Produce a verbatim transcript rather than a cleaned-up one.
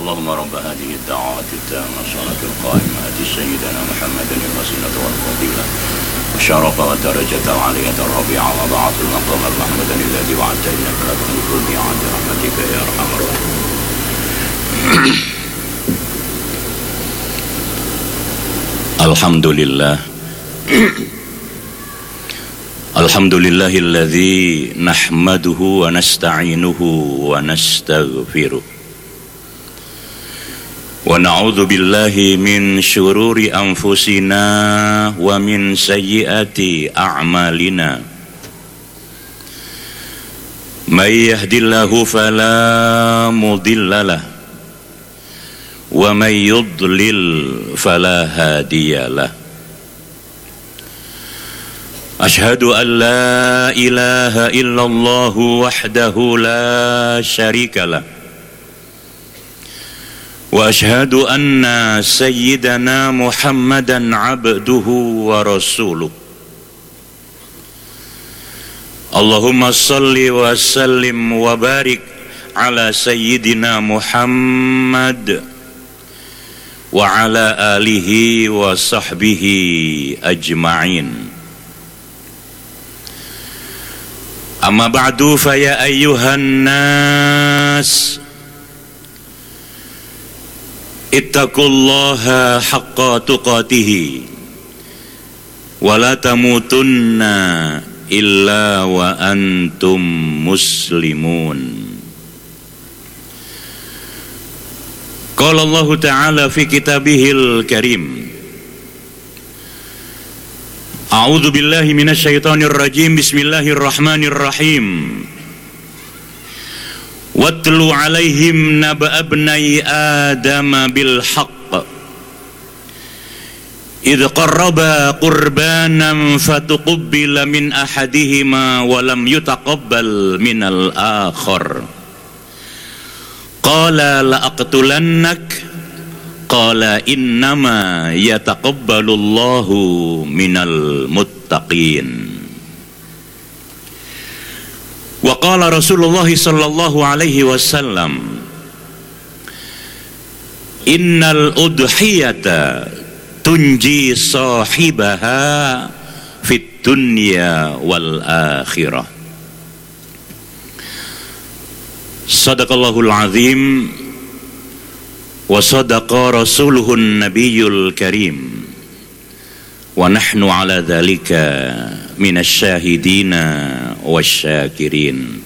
اللهم رب هذه الدعوات التامة صلاة القائمة آت سيدنا محمدا الوسيلة والفضيلة والشرف والدرجة العالية الرفيعة وضاعت المقام المحمودا الذي وعدت إنك لا تخلف الميعاد برحمتك يا أرحم الراحمين. الحمد لله الحمد لله الذي نحمده ونستعينه ونستغفره ونعوذ بالله من شرور أنفسنا ومن سيئات أعمالنا من يهد الله فلا مضل له ومن يضلل فلا هادي له أشهد أن لا إله إلا الله وحده لا شريك له وأشهد أن سيدنا محمدا عبده ورسوله اللهم صل وسلم وبارك على سيدنا محمد وعلى آله وصحبه أجمعين. أما بعد فيا أيها الناس اتقوا الله حق تقاته ولا تموتن إلا وأنتم مسلمون. قال الله تعالى في كتابه الكريم أعوذ بالله من الشيطان الرجيم بسم الله الرحمن الرحيم واتل عليهم نبأ ابني آدم بالحق إذ قربا قربانا فتقبل من أحدهما ولم يتقبل من الآخر قال لأقتلنك قال إنما يتقبل الله من المتقين. وقال رسول الله صلى الله عليه وسلم إن الأضحية تنجي صاحبها في الدنيا والآخرة. صدق الله العظيم وصدق رسوله النبي الكريم ونحن على ذلك من الشاهدين والشاكرين.